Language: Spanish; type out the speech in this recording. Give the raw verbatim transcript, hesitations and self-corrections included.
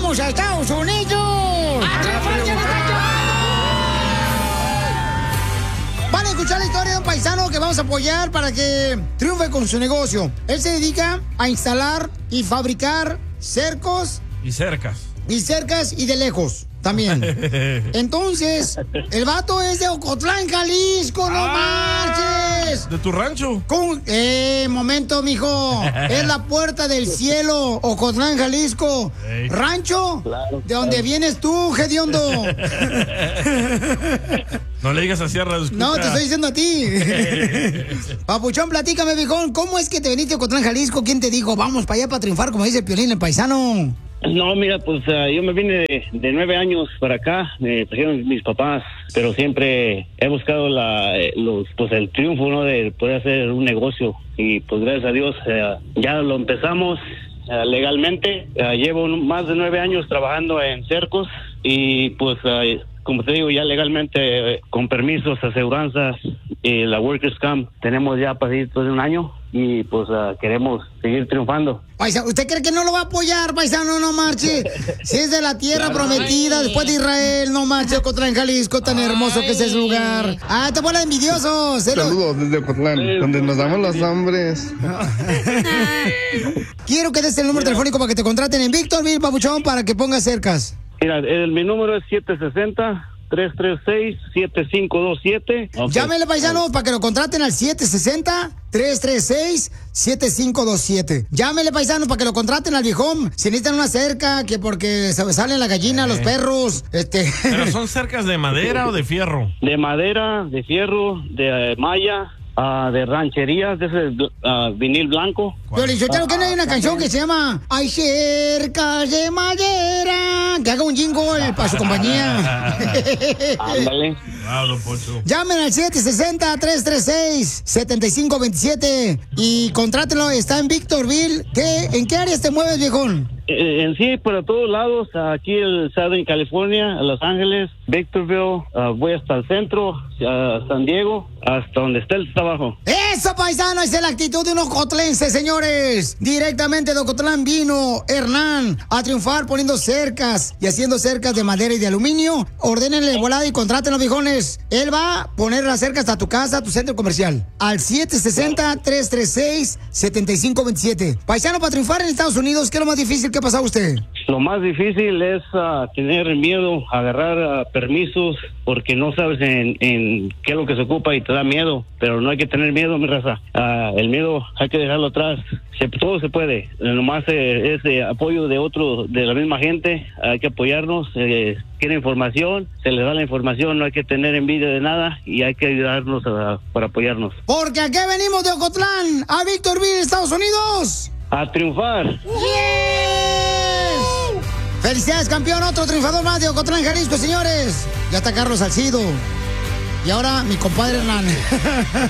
¡Vamos a Estados Unidos! Van a escuchar la historia de un paisano que vamos a apoyar para que triunfe con su negocio. Él se dedica a instalar y fabricar cercos. Y cercas. Y cercas y de lejos también. Entonces, el vato es de Ocotlán, Jalisco, no ah, marches. ¿De tu rancho? Con, eh, momento, mijo. Es la puerta del cielo, Ocotlán, Jalisco. Hey. Rancho, claro, de donde claro. vienes tú, hediondo. No le digas así a Radio Escucha. No, te estoy diciendo a ti. Papuchón, platícame, viejón. ¿Cómo es que te viniste a Ocotlán, Jalisco? ¿Quién te dijo, vamos para allá para triunfar, como dice el Piolín, el paisano? No, mira, pues uh, yo me vine de, de nueve años para acá, me trajeron mis papás, pero siempre he buscado la, los, pues el triunfo, ¿no? De poder hacer un negocio y pues gracias a Dios uh, ya lo empezamos uh, legalmente. Uh, llevo más de nueve años trabajando en cercos y pues uh, como te digo, ya legalmente eh, con permisos, aseguranzas y la Workers' Comp tenemos ya pasito de un año y pues uh, queremos seguir triunfando. Paisano, ¿usted cree que no lo va a apoyar, paisano? No marche. Si es de la tierra prometida, después de Israel, no marche. Ocotlán, Jalisco, tan hermoso que es ese lugar. Ah, te bola de envidiosos. Saludos desde Ocotlán, donde nos damos los nombres. Quiero que des el número telefónico para que te contraten en Victorville, papuchón, para que pongas cercas. Mira, el, mi número es siete seis cero, tres tres seis, siete cinco dos siete. Okay. Llámele, paisano, para que lo contraten al siete seis cero, tres tres seis, siete cinco dos siete. Llámele, paisano, para que lo contraten al viejón. Si necesitan una cerca, que porque se salen la gallina, eh. los perros, este... ¿Pero son cercas de madera o de fierro? De madera, de fierro, de uh, malla. Uh, de rancherías, de ese uh, vinil blanco. Pero yo creo que no hay una canción que se llama Hay cercas de madera, que haga un jingle para su compañía. Ándale. Wow, don Poncho. Llamen al siete seis cero, tres tres seis, siete cinco dos siete y contrátenlo. Está en Victorville. ¿Qué, ¿En qué áreas te mueves, viejón? Eh, en sí, para todos lados, aquí el Southern California, Los Ángeles, Victorville, uh, voy hasta el centro, uh, San Diego, hasta donde está el trabajo. ¡Eso, paisano! Esa es la actitud de un ocotlense, señores. Directamente de Ocotlán vino Hernán a triunfar poniendo cercas y haciendo cercas de madera y de aluminio. Ordénenle de volada y contrátenlo, viejones. Él va a poner la cerca hasta tu casa, tu centro comercial. Al siete seis cero, tres tres seis, siete cinco dos siete. Paisano, para triunfar en Estados Unidos, ¿qué es lo más difícil que ha pasado usted? Lo más difícil es uh, tener miedo, agarrar uh, permisos, porque no sabes en, en qué es lo que se ocupa y te da miedo. Pero no hay que tener miedo, mi raza. Uh, el miedo hay que dejarlo atrás. Se, todo se puede. Nomás eh, es eh, apoyo de otro, de la misma gente. Hay que apoyarnos. Eh, quiere información, se les da la información. No hay que tener envidia de nada y hay que ayudarnos a, para apoyarnos. Porque aquí venimos de Ocotlán a Victorville, Estados Unidos. A triunfar. ¡Yes! ¡Felicidades, campeón! Otro triunfador más de Ocotlán, Jalisco, señores. Ya está Carlos Salcido. Y ahora mi compadre Hernán.